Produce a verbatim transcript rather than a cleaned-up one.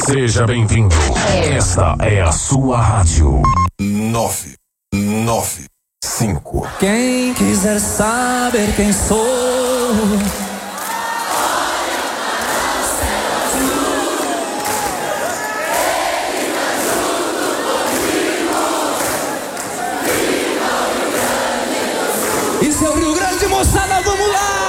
Seja bem-vindo. Esta é a sua rádio. Nove, nove, cinco. Quem quiser saber quem sou, isso é o Rio Grande, moçada, vamos lá!